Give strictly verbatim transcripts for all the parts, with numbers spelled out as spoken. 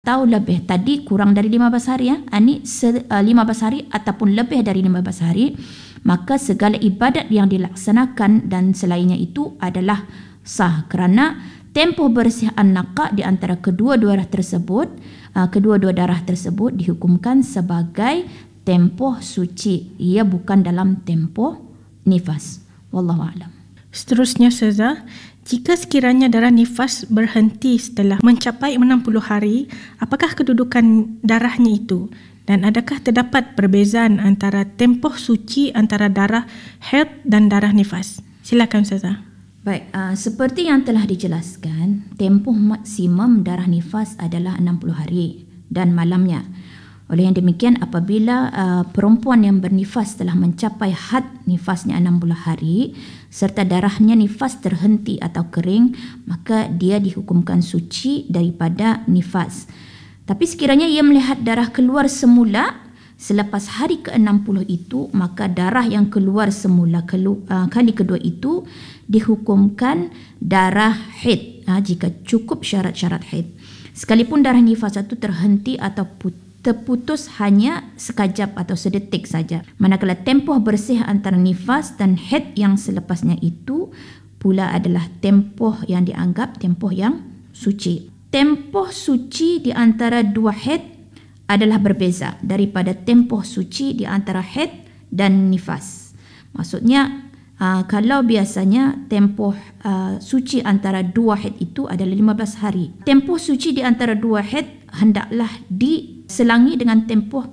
atau lebih. Tadi kurang dari lima belas hari, ya. Ini lima belas hari ataupun lebih dari lima belas hari, maka segala ibadat yang dilaksanakan dan selainnya itu adalah sah, kerana tempoh bersih an-naqa di antara kedua-dua darah tersebut, kedua-dua darah tersebut dihukumkan sebagai tempoh suci. Ia bukan dalam tempoh nifas. Wallahu a'lam. Seterusnya, Ustazah, jika sekiranya darah nifas berhenti setelah mencapai enam puluh hari, apakah kedudukan darahnya itu? Dan adakah terdapat perbezaan antara tempoh suci antara darah haid dan darah nifas? Silakan, Ustazah. Baik, uh, seperti yang telah dijelaskan, tempoh maksimum darah nifas adalah enam puluh hari dan malamnya. Oleh yang demikian, apabila uh, perempuan yang bernifas telah mencapai had nifasnya enam puluh hari serta darahnya nifas terhenti atau kering, maka dia dihukumkan suci daripada nifas. Tapi sekiranya ia melihat darah keluar semula selepas hari ke enam puluh itu, maka darah yang keluar semula kelu, uh, kali kedua itu dihukumkan darah haid, uh, jika cukup syarat-syarat haid. Sekalipun darah nifas itu terhenti atau putus, terputus hanya sekejap atau sedetik saja. Manakala tempoh bersih antara nifas dan haid yang selepasnya itu pula adalah tempoh yang dianggap tempoh yang suci. Tempoh suci di antara dua haid adalah berbeza daripada tempoh suci di antara haid dan nifas. Maksudnya, uh, kalau biasanya tempoh uh, suci antara dua haid itu adalah lima belas hari. Tempoh suci di antara dua haid hendaklah diselangi dengan tempoh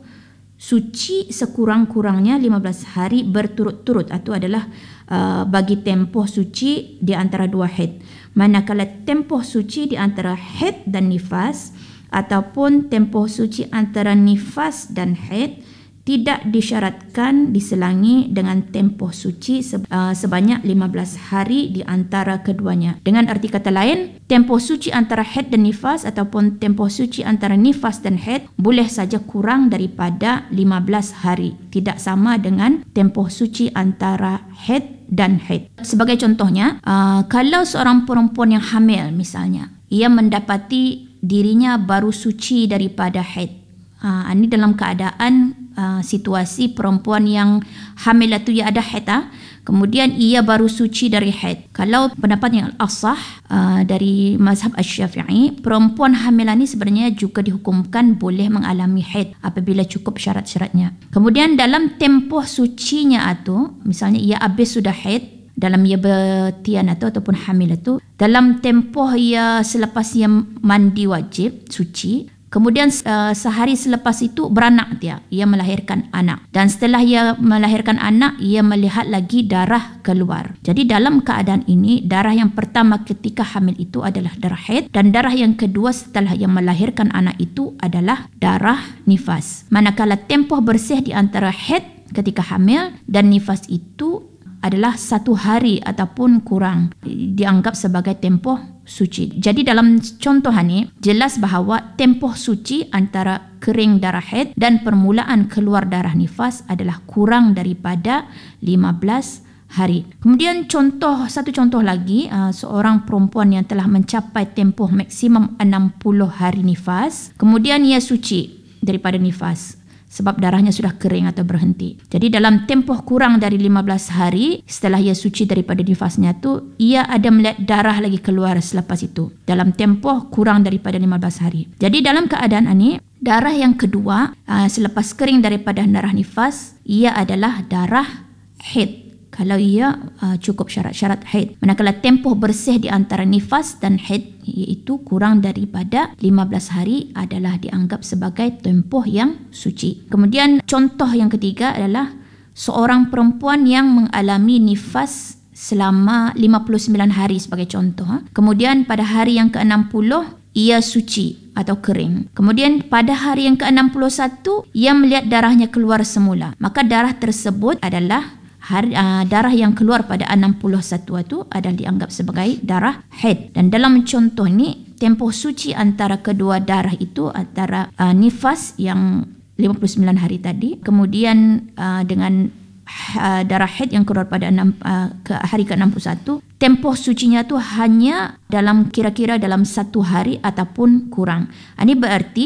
suci sekurang-kurangnya lima belas hari berturut-turut. Itu adalah uh, bagi tempoh suci di antara dua haid. Manakala tempoh suci di antara haid dan nifas ataupun tempoh suci antara nifas dan haid tidak disyaratkan diselangi dengan tempoh suci sebanyak lima belas hari di antara keduanya. Dengan arti kata lain, tempoh suci antara haid dan nifas ataupun tempoh suci antara nifas dan haid boleh saja kurang daripada lima belas hari. Tidak sama dengan tempoh suci antara haid dan haid. Sebagai contohnya, kalau seorang perempuan yang hamil misalnya, ia mendapati dirinya baru suci daripada haid. Ha, ini dalam keadaan uh, situasi perempuan yang hamil itu ia ada haid, ha? Kemudian ia baru suci dari haid. Kalau pendapat yang asah uh, dari mazhab Asy-Syafi'i, perempuan hamil ini sebenarnya juga dihukumkan boleh mengalami haid apabila cukup syarat-syaratnya. Kemudian dalam tempoh sucinya itu, misalnya ia habis sudah haid dalam ia bertian atau ataupun hamil itu, dalam tempoh ia selepas ia mandi wajib suci, kemudian uh, sehari selepas itu beranak dia, ia melahirkan anak. Dan setelah ia melahirkan anak, ia melihat lagi darah keluar. Jadi dalam keadaan ini, darah yang pertama ketika hamil itu adalah darah haid, dan darah yang kedua setelah ia melahirkan anak itu adalah darah nifas. Manakala tempoh bersih di antara haid ketika hamil dan nifas itu adalah satu hari ataupun kurang, dianggap sebagai tempoh suci. Jadi dalam contoh ini jelas bahawa tempoh suci antara kering darah haid dan permulaan keluar darah nifas adalah kurang daripada lima belas hari. Kemudian contoh satu contoh lagi, uh, seorang perempuan yang telah mencapai tempoh maksimum enam puluh hari nifas, kemudian ia suci daripada nifas sebab darahnya sudah kering atau berhenti. Jadi dalam tempoh kurang dari lima belas hari setelah ia suci daripada nifasnya tu, ia ada melihat darah lagi keluar selepas itu dalam tempoh kurang daripada lima belas hari. Jadi dalam keadaan ini, darah yang kedua uh, selepas kering daripada darah nifas, ia adalah darah haid kalau ia uh, cukup syarat-syarat haid. Manakala tempoh bersih di antara nifas dan haid iaitu kurang daripada lima belas hari adalah dianggap sebagai tempoh yang suci. Kemudian contoh yang ketiga adalah seorang perempuan yang mengalami nifas selama lima puluh sembilan hari sebagai contoh. Kemudian pada hari yang ke enam puluh ia suci atau kering. Kemudian pada hari yang ke enam puluh satu ia melihat darahnya keluar semula. Maka darah tersebut adalah Hari, uh, darah yang keluar pada enam puluh satu itu adalah dianggap sebagai darah haid. Dan dalam contoh ini, tempoh suci antara kedua darah itu antara uh, nifas yang lima puluh sembilan hari tadi, kemudian uh, dengan uh, darah haid yang keluar pada enam, uh, ke hari ke enam puluh satu, tempoh sucinya itu hanya dalam kira-kira dalam satu hari ataupun kurang. Ini berarti